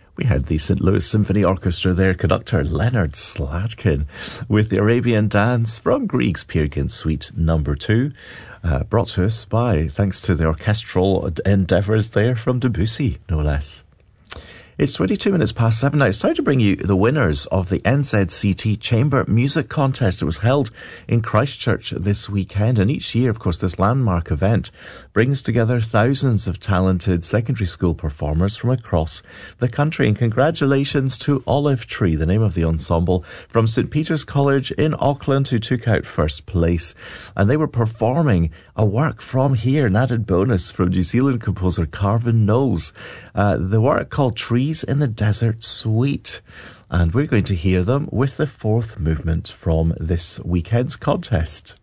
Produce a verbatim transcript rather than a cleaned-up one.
We heard the Saint Louis Symphony Orchestra there, conductor Leonard Slatkin, with the Arabian Dance from Grieg's Peer Gynt Suite number two, uh, brought to us by, thanks to the orchestral endeavours there from Debussy, no less. It's twenty-two minutes past seven now. It's time to bring you the winners of the N Z C T Chamber Music Contest. It was held in Christchurch this weekend, and each year, of course, this landmark event brings together thousands of talented secondary school performers from across the country. And congratulations to Olive Tree, the name of the ensemble from Saint Peter's College in Auckland, who took out first place. And they were performing a work from here, an added bonus from New Zealand composer Carvin Knowles. Uh, the work called Trees in the Desert Suite, and we're going to hear them with the fourth movement from this weekend's contest.